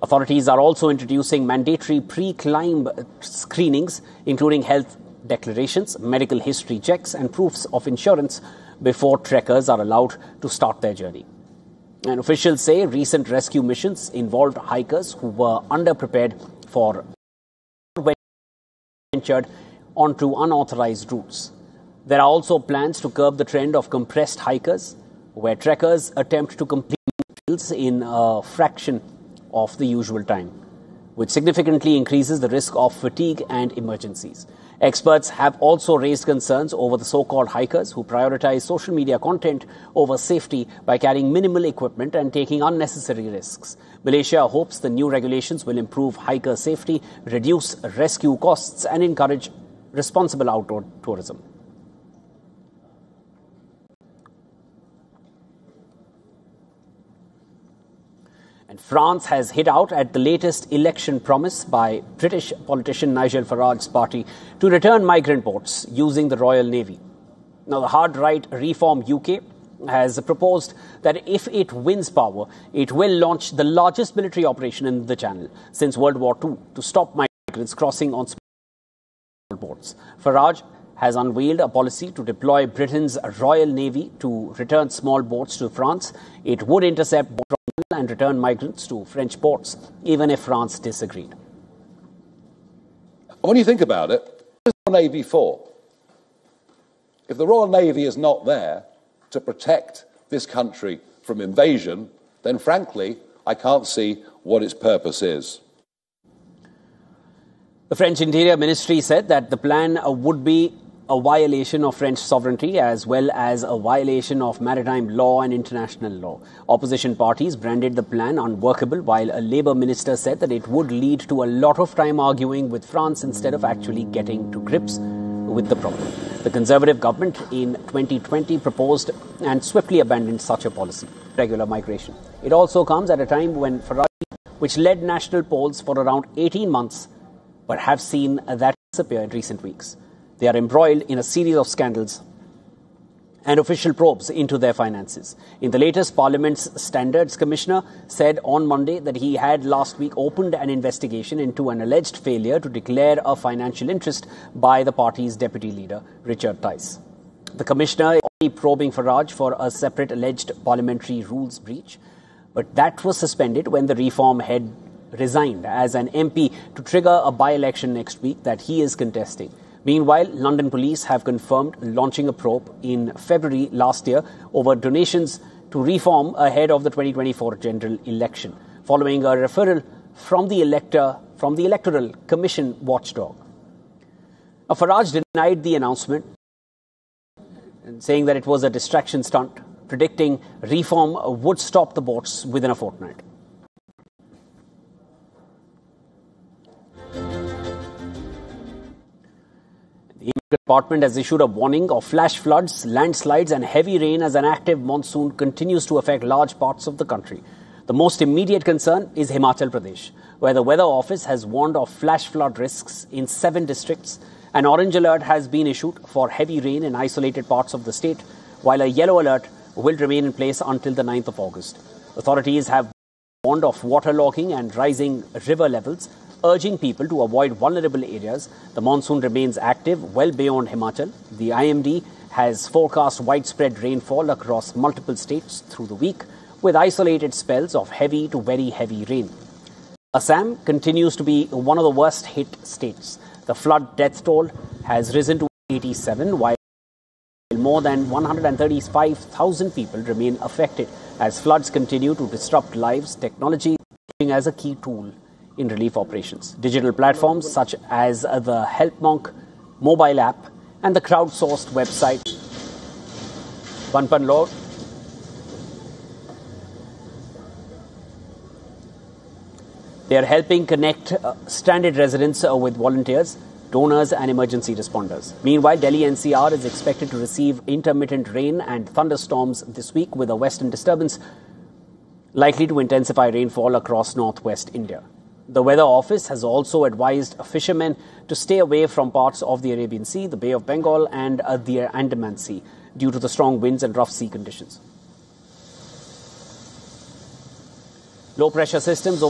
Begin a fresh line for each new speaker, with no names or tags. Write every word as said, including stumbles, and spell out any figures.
Authorities are also introducing mandatory pre-climb screenings, including health declarations, medical history checks and proofs of insurance before trekkers are allowed to start their journey. And officials say recent rescue missions involved hikers who were underprepared for ventured onto unauthorized routes. There are also plans to curb the trend of compressed hikers, where trekkers attempt to complete trails in a fraction of the usual time, which significantly increases the risk of fatigue and emergencies. Experts have also raised concerns over the so-called hikers who prioritize social media content over safety by carrying minimal equipment and taking unnecessary risks. Malaysia hopes the new regulations will improve hiker safety, reduce rescue costs and encourage responsible outdoor tourism. And France has hit out at the latest election promise by British politician Nigel Farage's party to return migrant boats using the Royal Navy. Now, the hard-right Reform U K has proposed that if it wins power, it will launch the largest military operation in the Channel since World War Two to stop migrants crossing on small boats. Farage has unveiled a policy to deploy Britain's Royal Navy to return small boats to France. It would intercept boats and return migrants to French ports, even if France disagreed.
When you think about it, what is the Royal Navy for? If the Royal Navy is not there to protect this country from invasion, then frankly, I can't see what its purpose is.
The French Interior Ministry said that the plan would be a violation of French sovereignty as well as a violation of maritime law and international law. Opposition parties branded the plan unworkable, while a Labour minister said that it would lead to a lot of time arguing with France instead of actually getting to grips with the problem. The Conservative government in twenty twenty proposed and swiftly abandoned such a policy, regular migration. It also comes at a time when Farage, which led national polls for around eighteen months, but have seen that disappear in recent weeks. They are embroiled in a series of scandals and official probes into their finances. In the latest, Parliament's Standards Commissioner said on Monday that he had last week opened an investigation into an alleged failure to declare a financial interest by the party's deputy leader, Richard Tice. The Commissioner is already probing Farage for a separate alleged parliamentary rules breach, but that was suspended when the Reform head resigned as an M P to trigger a by-election next week that he is contesting. Meanwhile, London police have confirmed launching a probe in February last year over donations to Reform ahead of the twenty twenty-four general election, following a referral from the elector from the Electoral Commission watchdog. Now, Farage denied the announcement, saying that it was a distraction stunt, predicting Reform would stop the boats within a fortnight. The department has issued a warning of flash floods, landslides and heavy rain as an active monsoon continues to affect large parts of the country. The most immediate concern is Himachal Pradesh, where the Weather Office has warned of flash flood risks in seven districts. An orange alert has been issued for heavy rain in isolated parts of the state, while a yellow alert will remain in place until the ninth of August. Authorities have warned of waterlogging and rising river levels, urging people to avoid vulnerable areas. The monsoon remains active well beyond Himachal. The I M D has forecast widespread rainfall across multiple states through the week, with isolated spells of heavy to very heavy rain. Assam continues to be one of the worst hit states. The flood death toll has risen to eighty-seven, while more than one hundred thirty-five thousand people remain affected as floods continue to disrupt lives. Technology is as a key tool in relief operations. Digital platforms such as the HelpMonk mobile app and the crowdsourced website Banpan Law they are helping connect uh, stranded residents uh, with volunteers, donors and emergency responders. Meanwhile, Delhi N C R is expected to receive intermittent rain and thunderstorms this week, with a western disturbance likely to intensify rainfall across northwest India. The Weather Office has also advised fishermen to stay away from parts of the Arabian Sea, the Bay of Bengal and uh, the Andaman Sea due to the strong winds and rough sea conditions. Low pressure systems over